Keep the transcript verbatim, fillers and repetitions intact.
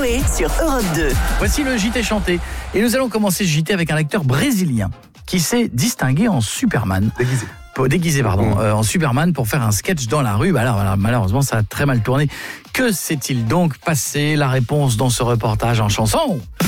Coé sur Europe deux. Voici le J T chanté. Et nous allons commencer ce J T avec un acteur brésilien qui s'est distingué en Superman. Déguisé. Déguisé, pardon, euh, en Superman pour faire un sketch dans la rue. Bah alors, alors, malheureusement, ça a très mal tourné. Que s'est-il donc passé? La réponse dans ce reportage en chanson.